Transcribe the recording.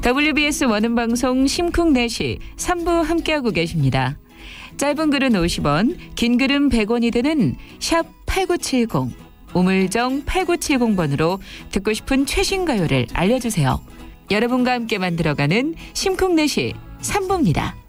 WBS 원음방송 심쿵 4시 3부 함께하고 계십니다. 짧은 글은 50원, 긴 글은 100원이 되는 샵 8970, 우물정 8970번으로 듣고 싶은 최신 가요를 알려주세요. 여러분과 함께 만들어가는 심쿵 4시 3부입니다.